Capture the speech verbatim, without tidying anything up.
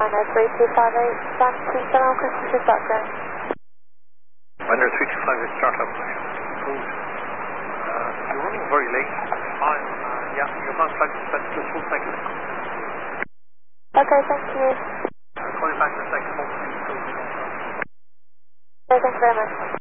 China three two five eight, San Francisco, Christmas reception. Winner three two five eight, start up. Good. Uh, you're running very late. I'm, uh, yeah, you're not flight suspect, just one second. Okay, thank you. I'll call you back in a second, hopefully. Okay, thank you very much.